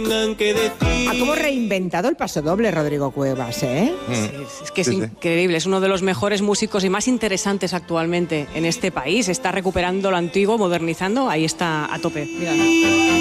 Ha como reinventado el pasodoble Rodrigo Cuevas, ¿eh? Sí, es que es increíble, es uno de los mejores músicos y más interesantes actualmente en este país. Está recuperando lo antiguo, modernizando, ahí está a tope. Mira.